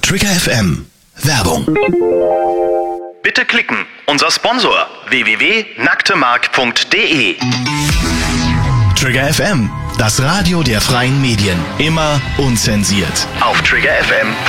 Trigger FM. Werbung. Bitte klicken. Unser Sponsor www.nacktemark.de. Trigger FM, das Radio der freien Medien. Immer unzensiert. Auf triggerfm.de.